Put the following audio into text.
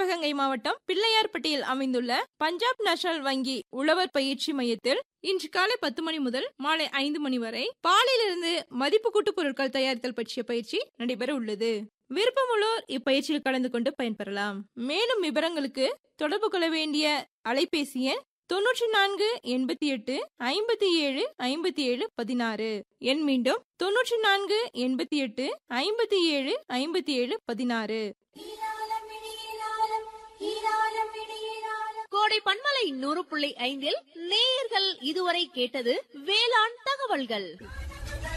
சிவகங்கை மாவட்டம் பிள்ளையார்பட்டியில் அமைந்துள்ள பஞ்சாப் நேஷனல் வங்கி உழவர் பயிற்சி மையத்தில் இன்று காலை 10 மணி முதல் மாலை 5 மணி வரை பாலிலிருந்து மதிப்பு கூட்டு பொருட்கள் தயாரித்தல் பற்றிய பயிற்சி நடைபெற உள்ளது. விருப்பமுள்ளோர் இப்பயிற்சியில் கலந்து கொண்டு பயன்பெறலாம். மேலும் விவரங்களுக்கு தொடர்பு கொள்ள வேண்டிய அலைபேசி எண் 94 88 57 57 16. எண் மீண்டும் 94 88 57 57 16. கோடை பண்பலை 100.5 நேயர்கள் இதுவரை கேட்டது வேளாண் தகவல்கள்.